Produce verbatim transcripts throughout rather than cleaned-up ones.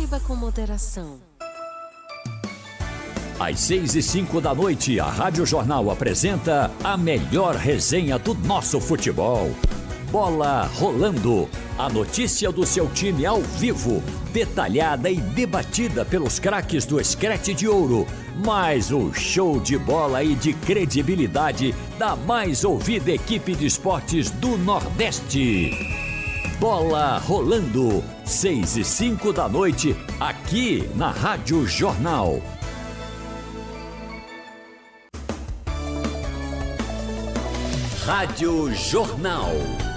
Beba com moderação. Às seis e cinco da noite, a Rádio Jornal apresenta a melhor resenha do nosso futebol. Bola Rolando. A notícia do seu time ao vivo, detalhada e debatida pelos craques do Screte de Ouro. Mais um show de bola e de credibilidade da mais ouvida equipe de esportes do Nordeste. Bola Rolando. Seis e cinco da noite, aqui na Rádio Jornal. Rádio Jornal.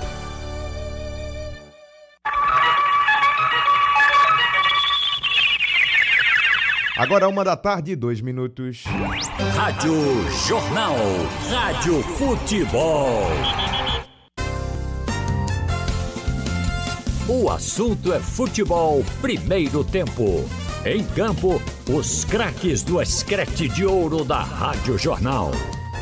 Agora uma da tarde, dois minutos. Rádio Jornal. Rádio Futebol. O assunto é futebol primeiro tempo. Em campo, os craques do Screte de Ouro da Rádio Jornal.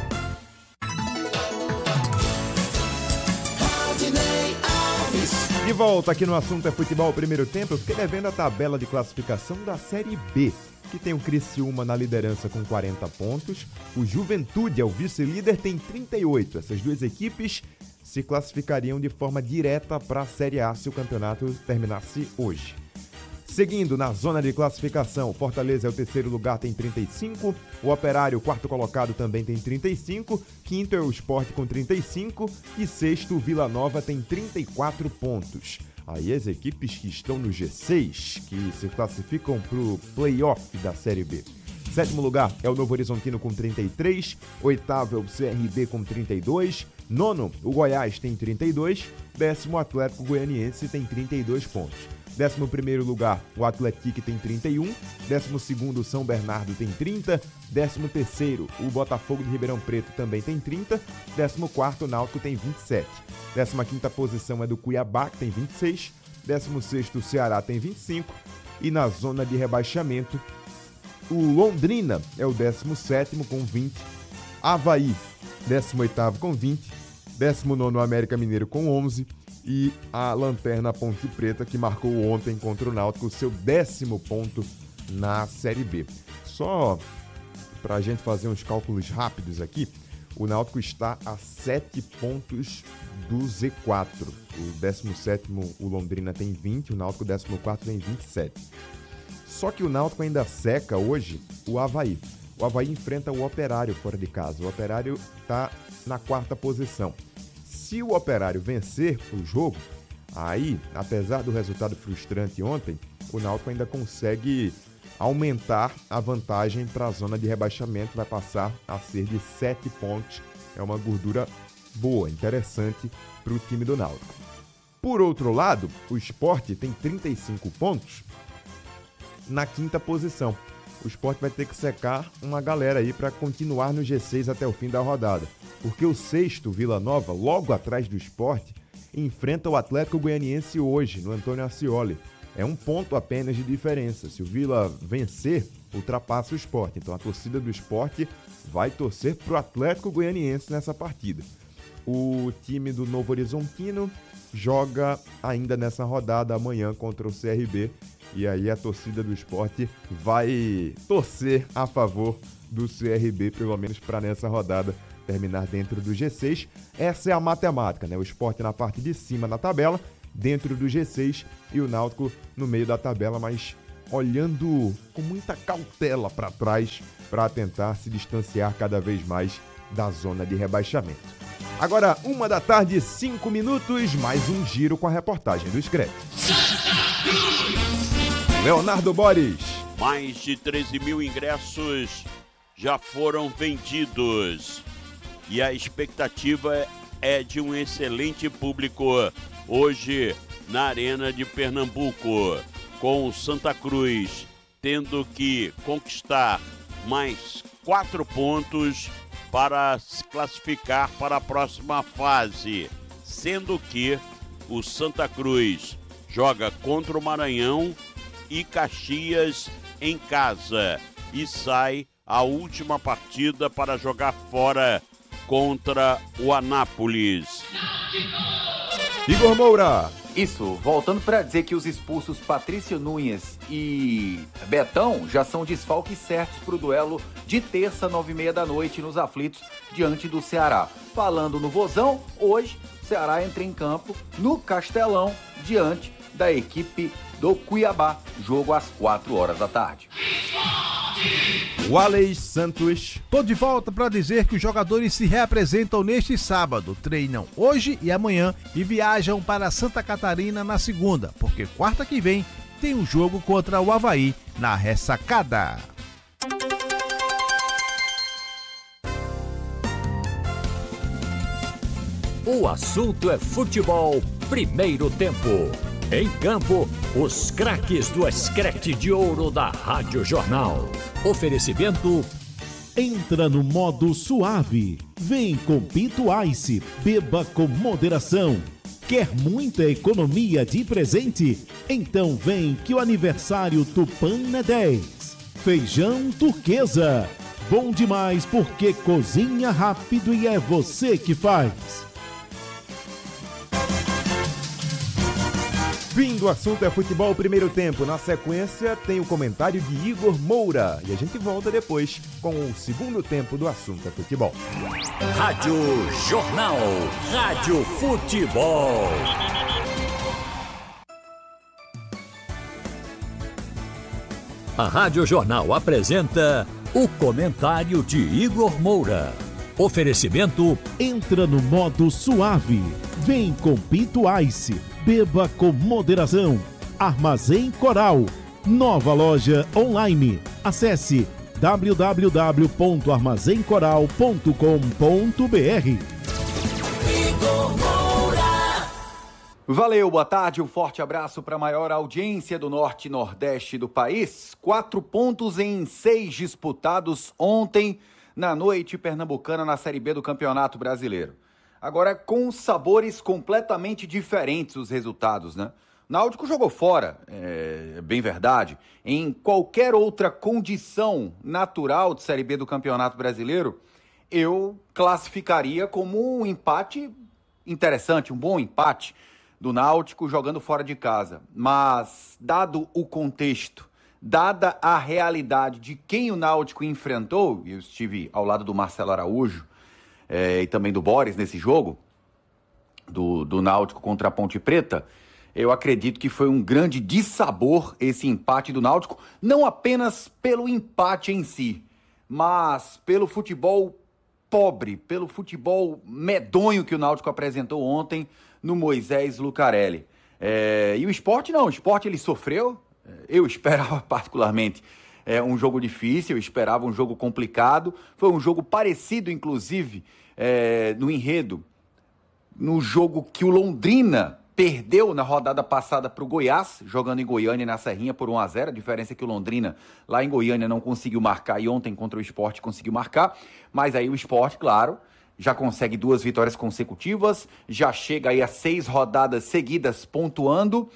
De volta aqui no assunto é futebol primeiro tempo. Eu fiquei devendo a tabela de classificação da Série B, que tem o Criciúma na liderança com quarenta pontos. O Juventude é o vice-líder, tem trinta e oito. Essas duas equipes se classificariam de forma direta para a Série A se o campeonato terminasse hoje. Seguindo na zona de classificação, Fortaleza é o terceiro lugar, tem trinta e cinco. O Operário, quarto colocado, também tem trinta e cinco. Quinto é o Sport com trinta e cinco. E sexto, o Vila Nova tem trinta e quatro pontos. Aí as equipes que estão no G seis, que se classificam para o play-off da Série B. Sétimo lugar é o Novo Horizontino com trinta e três. Oitavo é o C R B com trinta e dois. Nono, o Goiás tem trinta e dois. Décimo, o Atlético Goianiense tem trinta e dois pontos. Décimo primeiro lugar, o Atlético tem trinta e um. Décimo segundo, o São Bernardo tem trinta. Décimo terceiro, o Botafogo de Ribeirão Preto também tem trinta. Décimo quarto, o Náutico tem vinte e sete. Décima quinta posição é do Cuiabá, que tem vinte e seis. Décimo sexto, o Ceará tem vinte e cinco. E na zona de rebaixamento, o Londrina é o décimo sétimo com vinte. Avaí, décimo oitavo com vinte. Décimo nono, o América Mineiro com onze. E a Lanterna Ponte Preta, que marcou ontem contra o Náutico o seu décimo ponto na Série B. Só para a gente fazer uns cálculos rápidos aqui, o Náutico está a sete pontos do Z quatro. O décimo sétimo, o Londrina, tem vinte, o Náutico, décimo quarto, tem vinte e sete. Só que o Náutico ainda seca hoje o Avaí. O Avaí enfrenta o Operário fora de casa. O Operário está na quarta posição. Se o Operário vencer o jogo, aí, apesar do resultado frustrante ontem, o Náutico ainda consegue aumentar a vantagem para a zona de rebaixamento, vai passar a ser de sete pontos. É uma gordura boa, interessante para o time do Náutico. Por outro lado, o Sport tem trinta e cinco pontos na quinta posição. O Sport vai ter que secar uma galera aí para continuar no G seis até o fim da rodada. Porque o sexto, Vila Nova, logo atrás do Sport, enfrenta o Atlético Goianiense hoje, no Antônio Ascioli. É um ponto apenas de diferença. Se o Vila vencer, ultrapassa o Sport. Então a torcida do Sport vai torcer para o Atlético Goianiense nessa partida. O time do Novo Horizontino joga ainda nessa rodada amanhã contra o C R B. E aí a torcida do Sport vai torcer a favor do C R B, pelo menos para nessa rodada terminar dentro do G seis. Essa é a matemática, né? O Sport na parte de cima na tabela, dentro do G seis, e o Náutico no meio da tabela, mas olhando com muita cautela para trás para tentar se distanciar cada vez mais da zona de rebaixamento. Agora, uma da tarde, cinco minutos, mais um giro com a reportagem do Screte. Leonardo Boris. Mais de treze mil ingressos já foram vendidos e a expectativa é de um excelente público hoje na Arena de Pernambuco, com o Santa Cruz tendo que conquistar mais quatro pontos para se classificar para a próxima fase, sendo que o Santa Cruz joga contra o Maranhão e Caxias em casa e sai a última partida para jogar fora contra o Anápolis. Igor Moura. Isso, voltando para dizer que os expulsos Patrício Nunes e Betão já são desfalques certos para o duelo de terça, nove e meia da noite, nos aflitos, diante do Ceará. Falando no Vozão, hoje o Ceará entra em campo no Castelão, diante da equipe do Cuiabá. Jogo às quatro horas da tarde. Wallace Santos. Tô de volta para dizer que os jogadores se reapresentam neste sábado, treinam hoje e amanhã e viajam para Santa Catarina na segunda, porque quarta que vem tem um jogo contra o Avaí na Ressacada. O assunto é futebol, primeiro tempo. Em campo, os craques do Escrete de Ouro da Rádio Jornal. Oferecimento... Entra no modo suave. Vem com Pinto Ice. Beba com moderação. Quer muita economia de presente? Então vem que o aniversário Tupã é dez. Feijão turquesa. Bom demais porque cozinha rápido e é você que faz. Fim do assunto é futebol primeiro tempo. Na sequência tem o comentário de Igor Moura. E a gente volta depois com o segundo tempo do assunto é futebol. Rádio Jornal. Rádio Futebol. A Rádio Jornal apresenta o comentário de Igor Moura. Oferecimento... Entra no modo suave. Vem com Pinto Ice. Beba com moderação. Armazém Coral. Nova loja online. Acesse w w w ponto armazém coral ponto com ponto b r. Valeu, boa tarde, um forte abraço para a maior audiência do norte e nordeste do país. Quatro pontos em seis disputados ontem na noite pernambucana na Série B do Campeonato Brasileiro. Agora, com sabores completamente diferentes os resultados, né? Náutico jogou fora, é bem verdade. Em qualquer outra condição natural de Série B do Campeonato Brasileiro, eu classificaria como um empate interessante, um bom empate do Náutico jogando fora de casa. Mas, dado o contexto, dada a realidade de quem o Náutico enfrentou, eu estive ao lado do Marcelo Araújo, É, e também do Boris nesse jogo, do, do Náutico contra a Ponte Preta, eu acredito que foi um grande dissabor esse empate do Náutico, não apenas pelo empate em si, mas pelo futebol pobre, pelo futebol medonho que o Náutico apresentou ontem no Moisés Lucarelli. É, e o Sport não, o Sport ele sofreu, eu esperava particularmente É um jogo difícil, eu esperava um jogo complicado. Foi um jogo parecido, inclusive, é, no enredo, no jogo que o Londrina perdeu na rodada passada para o Goiás, jogando em Goiânia na Serrinha por um a zero. A diferença é que o Londrina, lá em Goiânia, não conseguiu marcar e ontem contra o Sport conseguiu marcar. Mas aí o Sport, claro, já consegue duas vitórias consecutivas, já chega aí a seis rodadas seguidas pontuando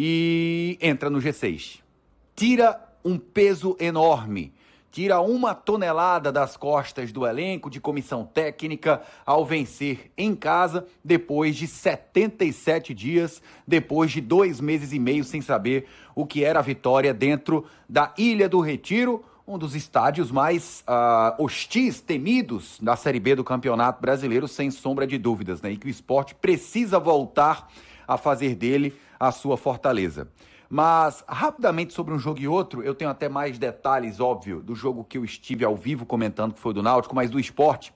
e entra no G seis. Tira um peso enorme, tira uma tonelada das costas do elenco, de comissão técnica, ao vencer em casa, depois de setenta e sete dias, depois de dois meses e meio sem saber o que era a vitória dentro da Ilha do Retiro, um dos estádios mais uh, hostis, temidos da Série B do Campeonato Brasileiro, sem sombra de dúvidas, né? E que o Sport precisa voltar a fazer dele a sua fortaleza. Mas, rapidamente sobre um jogo e outro, eu tenho até mais detalhes, óbvio, do jogo que eu estive ao vivo comentando, que foi do Náutico, mas do Sport,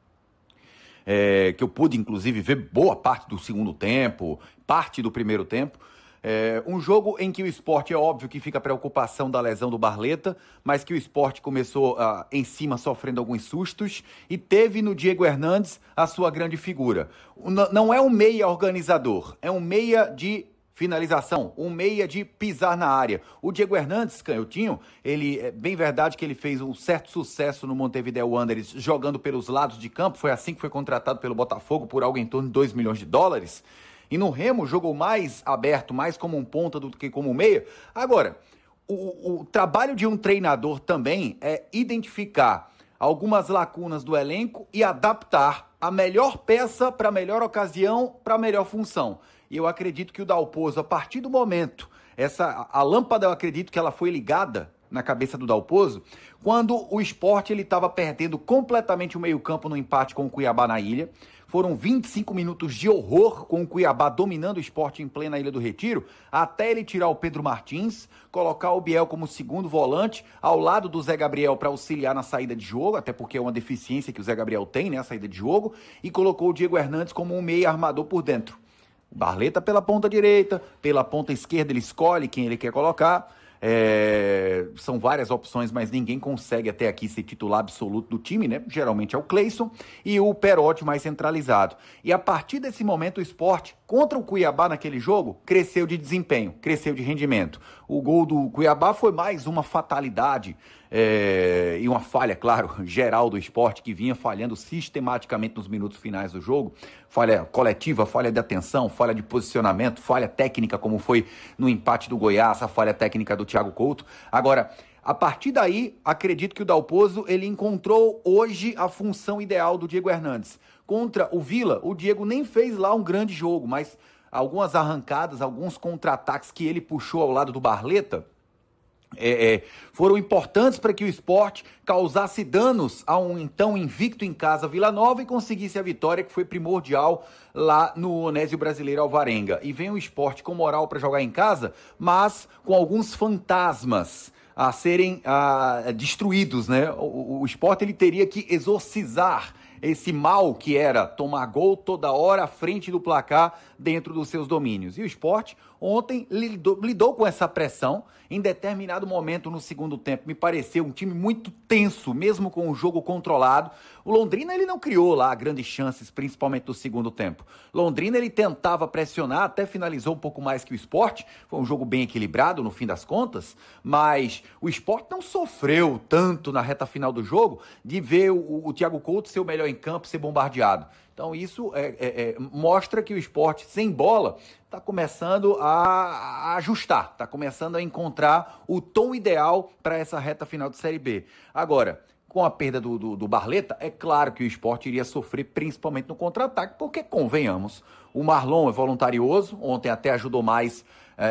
é, que eu pude, inclusive, ver boa parte do segundo tempo, parte do primeiro tempo. É, um jogo em que o Sport, é óbvio que fica a preocupação da lesão do Barleta, mas que o Sport começou uh, em cima sofrendo alguns sustos e teve no Diego Hernandes a sua grande figura. N- não é um meia organizador, é um meia de finalização, um meia de pisar na área. O Diego Hernandes, canhotinho, ele, é bem verdade que ele fez um certo sucesso no Montevideo Wanderers jogando pelos lados de campo, foi assim que foi contratado pelo Botafogo por algo em torno de dois milhões de dólares, e no Remo jogou mais aberto, mais como um ponta do que como um meia. Agora, o, o trabalho de um treinador também é identificar algumas lacunas do elenco e adaptar a melhor peça para a melhor ocasião, para a melhor função. E eu acredito que o Dalpozo, a partir do momento, essa, a lâmpada eu acredito que ela foi ligada na cabeça do Dalpozo, quando o Sport estava perdendo completamente o meio-campo no empate com o Cuiabá na ilha. Foram vinte e cinco minutos de horror com o Cuiabá dominando o Sport em plena Ilha do Retiro, até ele tirar o Pedro Martins, colocar o Biel como segundo volante, ao lado do Zé Gabriel para auxiliar na saída de jogo, até porque é uma deficiência que o Zé Gabriel tem, né, a saída de jogo, e colocou o Diego Hernandes como um meio armador por dentro. O Barleta pela ponta direita, pela ponta esquerda ele escolhe quem ele quer colocar. É, são várias opções, mas ninguém consegue até aqui ser titular absoluto do time, né? Geralmente é o Cleison e o Perotti mais centralizado. E a partir desse momento o Sport, contra o Cuiabá naquele jogo, cresceu de desempenho, cresceu de rendimento. O gol do Cuiabá foi mais uma fatalidade é, e uma falha, claro, geral do Sport, que vinha falhando sistematicamente nos minutos finais do jogo. Falha coletiva, falha de atenção, falha de posicionamento, falha técnica, como foi no empate do Goiás, a falha técnica do Thiago Couto. Agora, a partir daí, acredito que o Dalpozo, ele encontrou hoje a função ideal do Diego Hernandes. Contra o Vila, o Diego nem fez lá um grande jogo, mas algumas arrancadas, alguns contra-ataques que ele puxou ao lado do Barleta, É, é, foram importantes para que o Sport causasse danos a um então invicto em casa Vila Nova e conseguisse a vitória, que foi primordial lá no Onésio Brasileiro Alvarenga. E vem o Sport com moral para jogar em casa, mas com alguns fantasmas a serem a, destruídos, né? O, o Sport ele teria que exorcizar esse mal que era tomar gol toda hora à frente do placar dentro dos seus domínios. E o Sport ontem lidou, lidou com essa pressão. Em determinado momento no segundo tempo me pareceu um time muito tenso, mesmo com o jogo controlado. O Londrina ele não criou lá grandes chances, principalmente no segundo tempo. Londrina ele tentava pressionar, até finalizou um pouco mais que o Sport. Foi um jogo bem equilibrado no fim das contas, mas o Sport não sofreu tanto na reta final do jogo de ver o, o Thiago Couto ser o melhor em campo, ser bombardeado. Então isso é, é, é, mostra que o Sport sem bola está começando a, a ajustar, está começando a encontrar o tom ideal para essa reta final de Série B. Agora, com a perda do, do, do Barleta, é claro que o Sport iria sofrer principalmente no contra-ataque, porque, convenhamos, o Marlon é voluntarioso, ontem até ajudou mais é,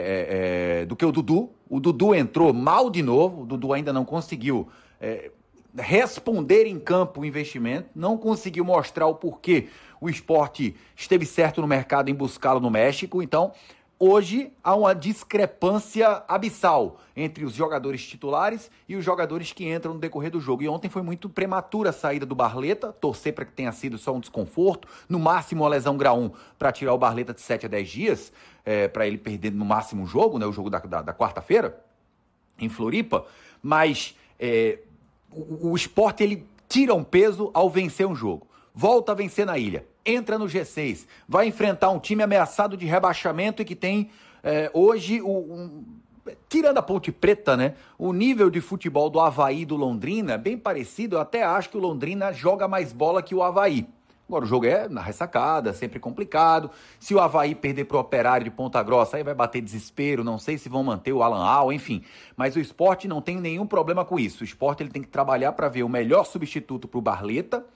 é, é, do que o Dudu. O Dudu entrou mal de novo, o Dudu ainda não conseguiu É, responder em campo o investimento, não conseguiu mostrar o porquê o Sport esteve certo no mercado em buscá-lo no México. Então, hoje há uma discrepância abissal entre os jogadores titulares e os jogadores que entram no decorrer do jogo. E ontem foi muito prematura a saída do Barleta, torcer para que tenha sido só um desconforto, no máximo uma lesão grau um para tirar o Barleta de sete a dez dias, é, para ele perder no máximo o jogo, né, o jogo da, da, da quarta-feira, em Floripa, mas é, o, o Sport ele tira um peso ao vencer um jogo. Volta a vencer na ilha, entra no G seis, vai enfrentar um time ameaçado de rebaixamento e que tem é, hoje, o, um, tirando a Ponte Preta, né, o nível de futebol do Avaí e do Londrina é bem parecido. Eu até acho que o Londrina joga mais bola que o Avaí. Agora o jogo é na ressacada, sempre complicado. Se o Avaí perder pro Operário de Ponta Grossa, aí vai bater desespero, não sei se vão manter o Alan Al, enfim. Mas o Sport não tem nenhum problema com isso. O Sport ele tem que trabalhar para ver o melhor substituto pro Barleta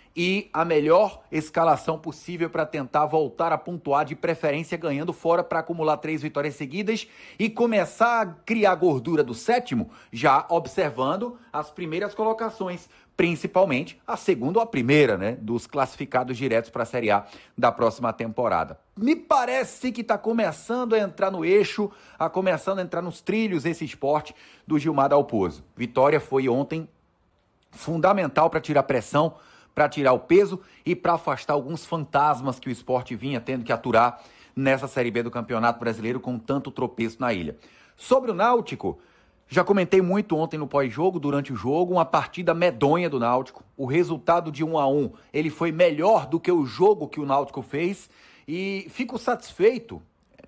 e a melhor escalação possível para tentar voltar a pontuar, de preferência ganhando fora para acumular três vitórias seguidas e começar a criar gordura do sétimo, já observando as primeiras colocações, principalmente a segunda ou a primeira, né, dos classificados diretos para a Série A da próxima temporada. Me parece que está começando a entrar no eixo, a começando a entrar nos trilhos esse Sport do Gilmar Dalpozo. Vitória foi ontem fundamental para tirar pressão, para tirar o peso e para afastar alguns fantasmas que o Sport vinha tendo que aturar nessa Série B do Campeonato Brasileiro com tanto tropeço na ilha. Sobre o Náutico, já comentei muito ontem no pós-jogo, durante o jogo, uma partida medonha do Náutico. O resultado de um a um, ele foi melhor do que o jogo que o Náutico fez e fico satisfeito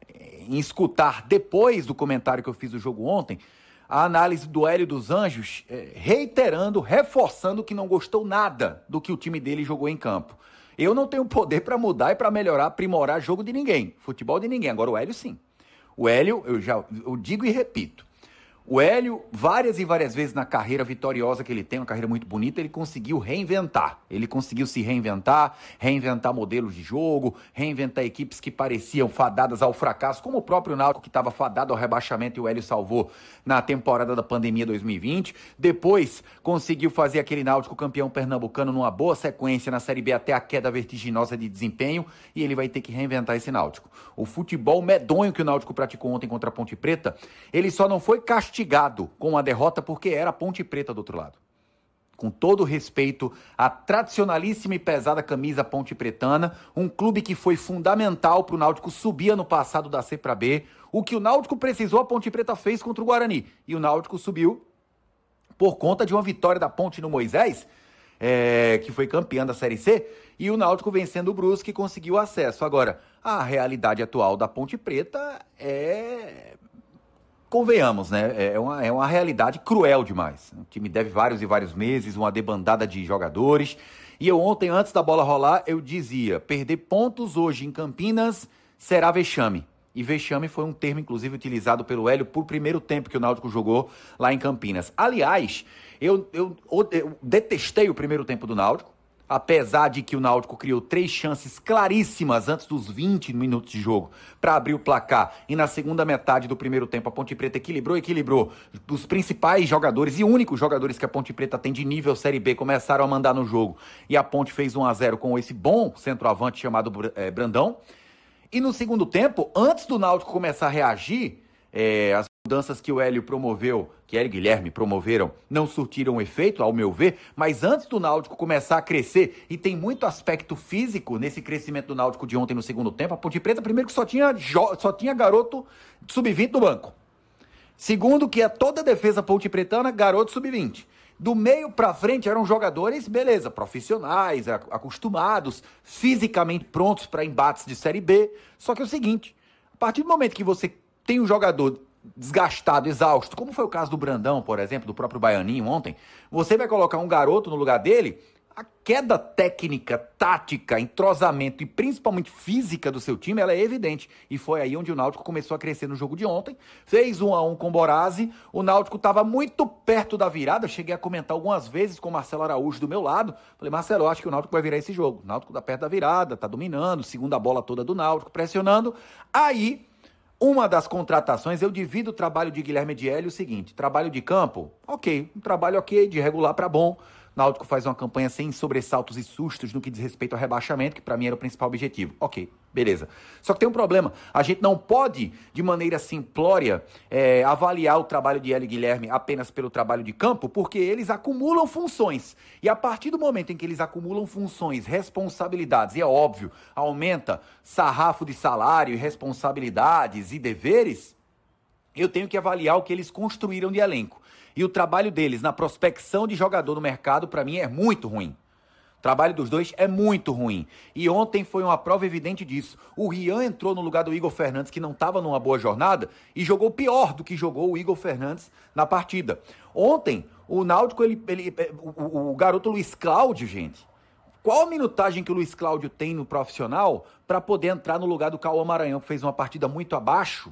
em escutar, depois do comentário que eu fiz do jogo ontem, a análise do Hélio dos Anjos, é, reiterando, reforçando que não gostou nada do que o time dele jogou em campo. Eu não tenho poder para mudar e para melhorar, aprimorar jogo de ninguém, futebol de ninguém. Agora o Hélio sim. O Hélio, eu já eu digo e repito, O Hélio, várias e várias vezes na carreira vitoriosa que ele tem, uma carreira muito bonita, ele conseguiu reinventar. Ele conseguiu se reinventar, reinventar modelos de jogo, reinventar equipes que pareciam fadadas ao fracasso, como o próprio Náutico, que estava fadado ao rebaixamento e o Hélio salvou na temporada da pandemia dois mil e vinte. Depois, conseguiu fazer aquele Náutico campeão pernambucano numa boa sequência na Série B até a queda vertiginosa de desempenho, e ele vai ter que reinventar esse Náutico. O futebol medonho que o Náutico praticou ontem contra a Ponte Preta, ele só não foi castigado com a derrota porque era a Ponte Preta do outro lado. Com todo respeito à tradicionalíssima e pesada camisa ponte pretana, um clube que foi fundamental para o Náutico subir ano passado da C para B. O que o Náutico precisou, a Ponte Preta fez contra o Guarani. E o Náutico subiu por conta de uma vitória da Ponte no Moisés, é, que foi campeã da Série C, e o Náutico vencendo o Brusque conseguiu acesso. Agora, a realidade atual da Ponte Preta é... Convenhamos, né? É uma, é uma realidade cruel demais. O time deve vários e vários meses, uma debandada de jogadores. E eu ontem, antes da bola rolar, eu dizia, perder pontos hoje em Campinas será vexame. E vexame foi um termo, inclusive, utilizado pelo Hélio por primeiro tempo que o Náutico jogou lá em Campinas. Aliás, eu, eu, eu detestei o primeiro tempo do Náutico. Apesar de que o Náutico criou três chances claríssimas antes dos vinte minutos de jogo para abrir o placar, e na segunda metade do primeiro tempo a Ponte Preta equilibrou, equilibrou. Os principais jogadores e únicos jogadores que a Ponte Preta tem de nível Série B começaram a mandar no jogo, e a Ponte fez um a zero com esse bom centroavante chamado é, Brandão. E no segundo tempo, antes do Náutico começar a reagir, é, as mudanças que o Hélio promoveu, que Hélio e Guilherme promoveram, não surtiram efeito, ao meu ver, mas antes do Náutico começar a crescer, e tem muito aspecto físico nesse crescimento do Náutico de ontem no segundo tempo, a Ponte Preta, primeiro que só tinha, só tinha garoto sub vinte no banco. Segundo que é toda a defesa ponte pretana, garoto sub vinte. Do meio pra frente eram jogadores, beleza, profissionais, acostumados, fisicamente prontos para embates de Série B. Só que é o seguinte, a partir do momento que você tem um jogador desgastado, exausto, como foi o caso do Brandão, por exemplo, do próprio Baianinho ontem, você vai colocar um garoto no lugar dele, a queda técnica, tática, entrosamento e principalmente física do seu time, ela é evidente. E foi aí onde o Náutico começou a crescer no jogo de ontem, fez um a um com o Borazzi, o Náutico estava muito perto da virada, cheguei a comentar algumas vezes com o Marcelo Araújo do meu lado, falei, Marcelo, eu acho que o Náutico vai virar esse jogo, o Náutico tá perto da virada, tá dominando, segunda bola toda do Náutico, pressionando, aí... Uma das contratações, eu divido o trabalho de Guilherme de Hélio o seguinte, trabalho de campo, ok, um trabalho ok, de regular para bom. Náutico faz uma campanha sem sobressaltos e sustos no que diz respeito ao rebaixamento, que para mim era o principal objetivo. Ok, beleza. Só que tem um problema, a gente não pode, de maneira simplória, é, avaliar o trabalho de Hélio e Guilherme apenas pelo trabalho de campo, porque eles acumulam funções. E a partir do momento em que eles acumulam funções, responsabilidades, e é óbvio, aumenta sarrafo de salário, responsabilidades e deveres, eu tenho que avaliar o que eles construíram de elenco. E o trabalho deles na prospecção de jogador no mercado, para mim, é muito ruim. O trabalho dos dois é muito ruim. E ontem foi uma prova evidente disso. O Rian entrou no lugar do Igor Fernandes, que não estava numa boa jornada, e jogou pior do que jogou o Igor Fernandes na partida. Ontem, o Náutico, ele, ele, o, o garoto Luiz Cláudio, gente, qual a minutagem que o Luiz Cláudio tem no profissional para poder entrar no lugar do Cauã Maranhão, que fez uma partida muito abaixo,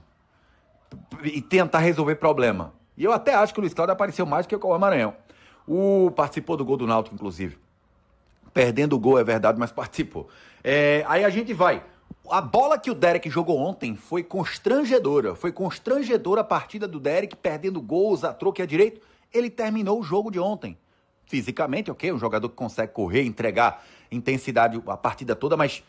e tentar resolver problema? E eu até acho que o Luiz Cláudio apareceu mais do que o Cauã Maranhão. O participou do gol do Náutico, inclusive. Perdendo o gol, é verdade, mas participou. É, aí a gente vai. A bola que o Derek jogou ontem foi constrangedora. Foi constrangedora a partida do Derek, perdendo gols a troco e a direito. Ele terminou o jogo de ontem. Fisicamente, ok, um jogador que consegue correr, entregar intensidade a partida toda, mas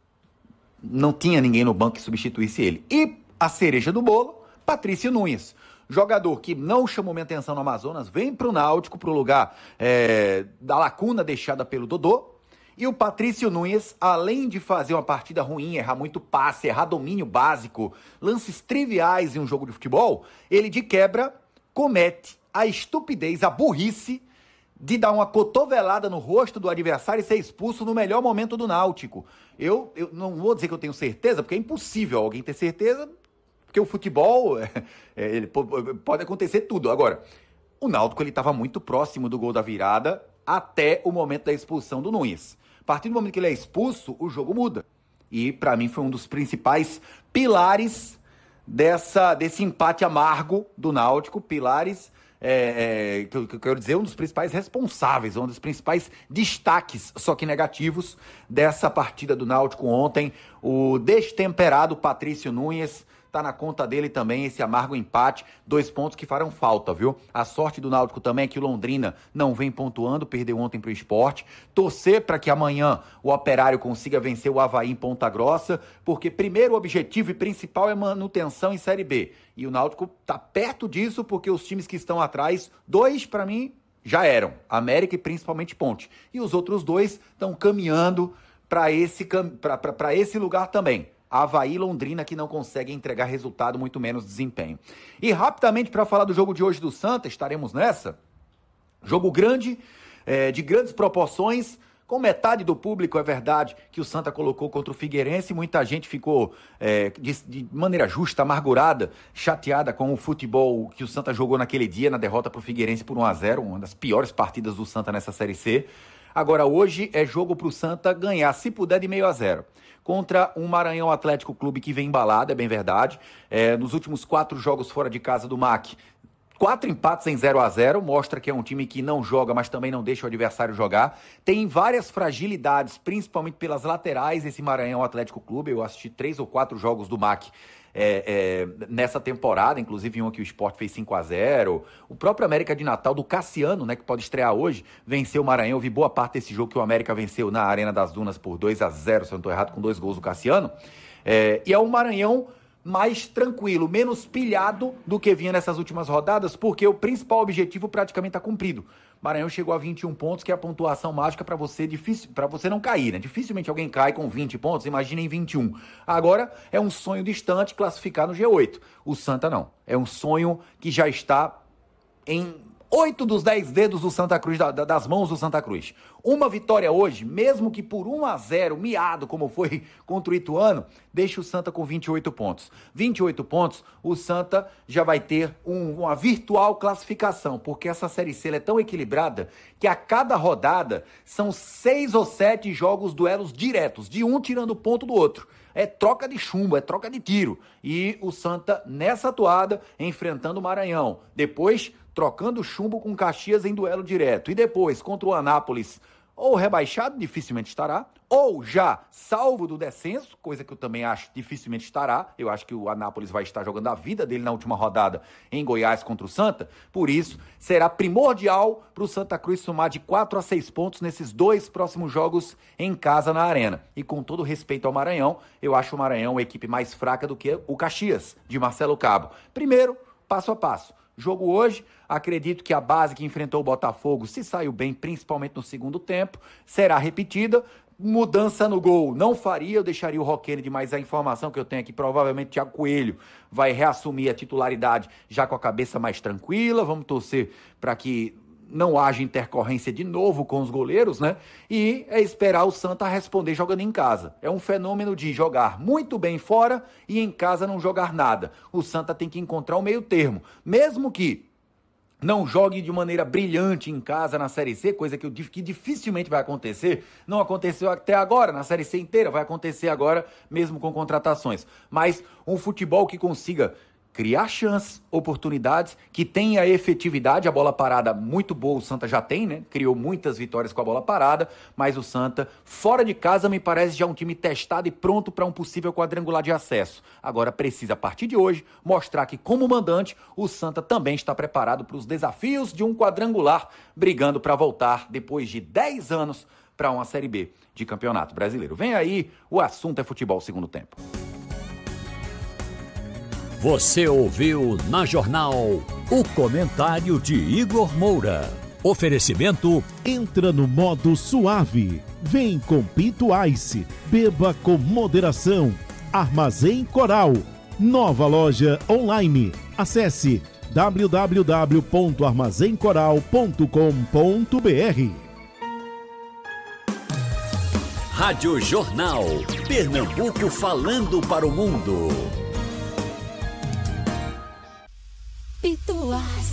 não tinha ninguém no banco que substituísse ele. E a cereja do bolo, Patrício Nunes. Jogador que não chamou minha atenção no Amazonas, vem para o Náutico, para o lugar é, da lacuna deixada pelo Dodô. E o Patrício Nunes, além de fazer uma partida ruim, errar muito passe, errar domínio básico, lances triviais em um jogo de futebol, ele de quebra comete a estupidez, a burrice de dar uma cotovelada no rosto do adversário e ser expulso no melhor momento do Náutico. Eu, eu não vou dizer que eu tenho certeza, porque é impossível alguém ter certeza... Porque o futebol, é, é, ele pode acontecer tudo. Agora, o Náutico estava muito próximo do gol da virada até o momento da expulsão do Nunes. A partir do momento que ele é expulso, o jogo muda. E, para mim, foi um dos principais pilares dessa, desse empate amargo do Náutico. Pilares, é, é, que, eu, que eu quero dizer, um dos principais responsáveis, um dos principais destaques, só que negativos, dessa partida do Náutico ontem. O destemperado Patrício Nunes, tá na conta dele também esse amargo empate, dois pontos que farão falta, viu? A sorte do Náutico também é que o Londrina não vem pontuando, perdeu ontem pro Sport. Torcer para que amanhã o Operário consiga vencer o Avaí em Ponta Grossa, porque primeiro o objetivo e principal é manutenção em Série B. E o Náutico tá perto disso, porque os times que estão atrás, dois para mim já eram, América e principalmente Ponte. E os outros dois estão caminhando para esse, para esse lugar também. Avaí e Londrina, que não conseguem entregar resultado, muito menos desempenho. E rapidamente, para falar do jogo de hoje do Santa, estaremos nessa. Jogo grande, é, de grandes proporções, com metade do público, é verdade, que o Santa colocou contra o Figueirense. Muita gente ficou, é, de, de maneira justa, amargurada, chateada com o futebol que o Santa jogou naquele dia, na derrota para o Figueirense por um a zero, uma das piores partidas do Santa nessa Série C. Agora, hoje é jogo para o Santa ganhar, se puder, de meio a zero. Contra um Maranhão Atlético Clube que vem embalado, é bem verdade. É, nos últimos quatro jogos fora de casa do M A C, quatro empates em zero a zero, mostra que é um time que não joga, mas também não deixa o adversário jogar. Tem várias fragilidades, principalmente pelas laterais, esse Maranhão Atlético Clube. Eu assisti três ou quatro jogos do M A C É, é, nessa temporada, inclusive um que o Sport fez cinco a zero, o próprio América de Natal do Cassiano, né, que pode estrear hoje, venceu o Maranhão. Eu vi boa parte desse jogo que o América venceu na Arena das Dunas por dois a zero, se eu não estou errado, com dois gols do Cassiano, é, e é um Maranhão mais tranquilo, menos pilhado do que vinha nessas últimas rodadas, porque o principal objetivo praticamente está cumprido. Maranhão chegou a vinte e um pontos, que é a pontuação mágica para você, difícil, para você não cair, né? Dificilmente alguém cai com vinte pontos, imaginem vinte e um. Agora é um sonho distante classificar no G oito. O Santa não. É um sonho que já está em oito dos dez dedos do Santa Cruz, da, das mãos do Santa Cruz. Uma vitória hoje, mesmo que por um a zero, miado, como foi contra o Ituano, deixa o Santa com vinte e oito pontos. vinte e oito pontos, o Santa já vai ter um, uma virtual classificação, porque essa Série C é tão equilibrada que a cada rodada são seis ou sete jogos, duelos diretos, de um tirando ponto do outro. É troca de chumbo, é troca de tiro. E o Santa, nessa toada, enfrentando o Maranhão. Depois, trocando chumbo com Caxias em duelo direto. E depois, contra o Anápolis, ou rebaixado, dificilmente estará, ou já salvo do descenso, coisa que eu também acho dificilmente estará. Eu acho que o Anápolis vai estar jogando a vida dele na última rodada em Goiás contra o Santa. Por isso, será primordial para o Santa Cruz somar de quatro a seis pontos nesses dois próximos jogos em casa na Arena. E com todo respeito ao Maranhão, eu acho o Maranhão a equipe mais fraca do que o Caxias, de Marcelo Cabo. Primeiro, passo a passo. Jogo hoje, acredito que a base que enfrentou o Botafogo se saiu bem, principalmente no segundo tempo, será repetida. Mudança no gol não faria, eu deixaria o Roquene, mas a informação que eu tenho aqui, provavelmente Thiago Coelho vai reassumir a titularidade já com a cabeça mais tranquila. Vamos torcer para que não haja intercorrência de novo com os goleiros, né? E é esperar o Santa responder jogando em casa. É um fenômeno de jogar muito bem fora e em casa não jogar nada. O Santa tem que encontrar um meio termo. Mesmo que não jogue de maneira brilhante em casa na Série C, coisa que, eu, que dificilmente vai acontecer. Não aconteceu até agora, na Série C inteira, vai acontecer agora, mesmo com contratações. Mas um futebol que consiga criar chances, oportunidades, que tenha efetividade. A bola parada muito boa o Santa já tem, né? Criou muitas vitórias com a bola parada, mas o Santa, fora de casa, me parece já um time testado e pronto para um possível quadrangular de acesso. Agora precisa, a partir de hoje, mostrar que, como mandante, o Santa também está preparado para os desafios de um quadrangular, brigando para voltar, depois de dez anos, para uma Série B de Campeonato Brasileiro. Vem aí, o assunto é futebol segundo tempo. Você ouviu na Jornal o comentário de Igor Moura. Oferecimento: entra no modo suave. Vem com Pinto Ice. Beba com moderação. Armazém Coral. Nova loja online. Acesse w w w ponto armazém coral ponto com ponto b r. Rádio Jornal. Pernambuco falando para o mundo. Pituás.